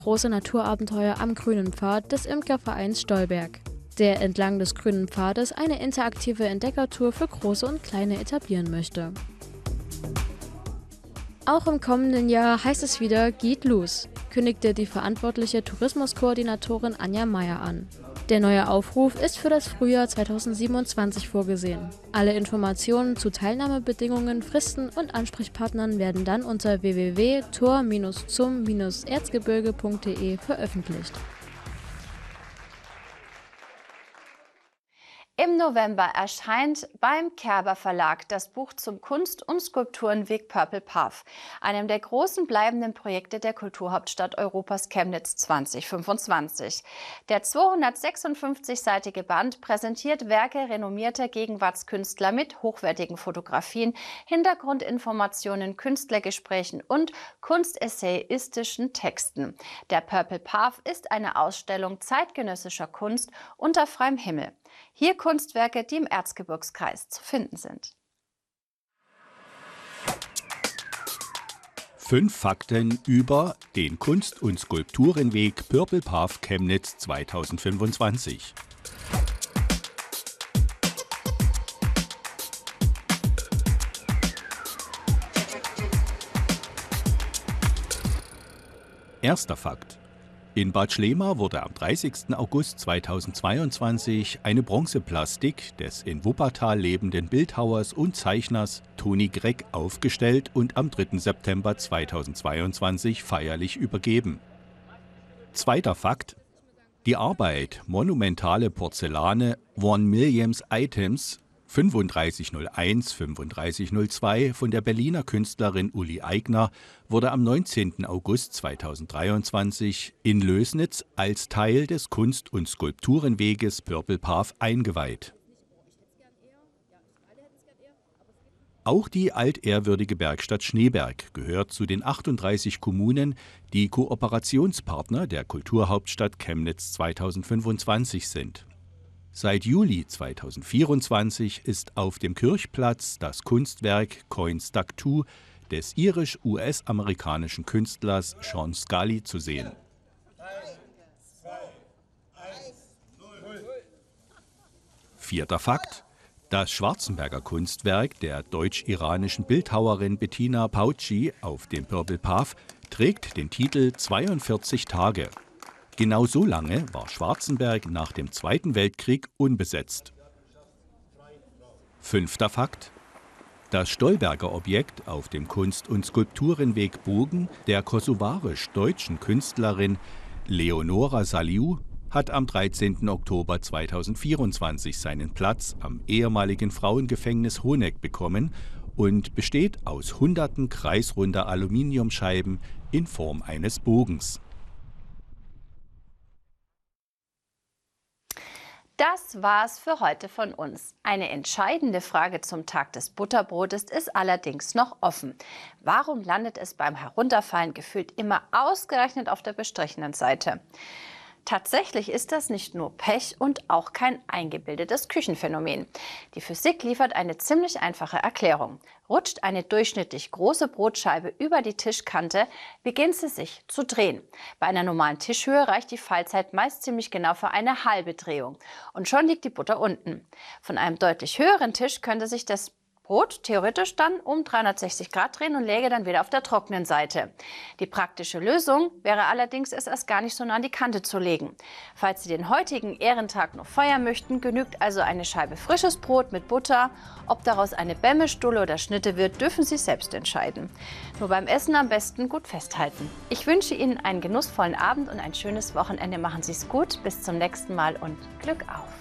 große Naturabenteuer am grünen Pfad des Imkervereins Stolberg, der entlang des grünen Pfades eine interaktive Entdeckertour für Große und Kleine etablieren möchte. Auch im kommenden Jahr heißt es wieder Geht los, kündigte die verantwortliche Tourismuskoordinatorin Anja Meyer an. Der neue Aufruf ist für das Frühjahr 2027 vorgesehen. Alle Informationen zu Teilnahmebedingungen, Fristen und Ansprechpartnern werden dann unter www.tor-zum-erzgebirge.de veröffentlicht. Im November erscheint beim Kerber Verlag das Buch zum Kunst- und Skulpturenweg Purple Path, einem der großen bleibenden Projekte der Kulturhauptstadt Europas Chemnitz 2025. Der 256-seitige Band präsentiert Werke renommierter Gegenwartskünstler mit hochwertigen Fotografien, Hintergrundinformationen, Künstlergesprächen und kunstessayistischen Texten. Der Purple Path ist eine Ausstellung zeitgenössischer Kunst unter freiem Himmel. Hier Kunstwerke, die im Erzgebirgskreis zu finden sind. 5 Fakten über den Kunst- und Skulpturenweg Purple Path Chemnitz 2025. Erster Fakt. In Bad Schlema wurde am 30. August 2022 eine Bronzeplastik des in Wuppertal lebenden Bildhauers und Zeichners Toni Gregg aufgestellt und am 3. September 2022 feierlich übergeben. Zweiter Fakt. Die Arbeit Monumentale Porzellane Vaughan Williams Items 3501-3502 von der Berliner Künstlerin Uli Eigner wurde am 19. August 2023 in Lößnitz als Teil des Kunst- und Skulpturenweges Purple Path eingeweiht. Auch die altehrwürdige Bergstadt Schneeberg gehört zu den 38 Kommunen, die Kooperationspartner der Kulturhauptstadt Chemnitz 2025 sind. Seit Juli 2024 ist auf dem Kirchplatz das Kunstwerk Coin Stuck 2 des irisch-US-amerikanischen Künstlers Sean Scully zu sehen. Vierter Fakt. Das Schwarzenberger Kunstwerk der deutsch-iranischen Bildhauerin Bettina Pauci auf dem Purple Path trägt den Titel 42 Tage. Genau so lange war Schwarzenberg nach dem Zweiten Weltkrieg unbesetzt. Fünfter Fakt. Das Stolberger Objekt auf dem Kunst- und Skulpturenweg Bogen der kosovarisch-deutschen Künstlerin Leonora Saliu hat am 13. Oktober 2024 seinen Platz am ehemaligen Frauengefängnis Honeck bekommen und besteht aus hunderten kreisrunder Aluminiumscheiben in Form eines Bogens. Das war's für heute von uns. Eine entscheidende Frage zum Tag des Butterbrotes ist allerdings noch offen. Warum landet es beim Herunterfallen gefühlt immer ausgerechnet auf der bestrichenen Seite? Tatsächlich ist das nicht nur Pech und auch kein eingebildetes Küchenphänomen. Die Physik liefert eine ziemlich einfache Erklärung. Rutscht eine durchschnittlich große Brotscheibe über die Tischkante, beginnt sie sich zu drehen. Bei einer normalen Tischhöhe reicht die Fallzeit meist ziemlich genau für eine halbe Drehung. Und schon liegt die Butter unten. Von einem deutlich höheren Tisch könnte sich das Brot theoretisch dann um 360 Grad drehen und läge dann wieder auf der trockenen Seite. Die praktische Lösung wäre allerdings, es erst gar nicht so nah an die Kante zu legen. Falls Sie den heutigen Ehrentag noch feiern möchten, genügt also eine Scheibe frisches Brot mit Butter. Ob daraus eine Bämme, Stulle oder Schnitte wird, dürfen Sie selbst entscheiden. Nur beim Essen am besten gut festhalten. Ich wünsche Ihnen einen genussvollen Abend und ein schönes Wochenende. Machen Sie es gut. Bis zum nächsten Mal und Glück auf!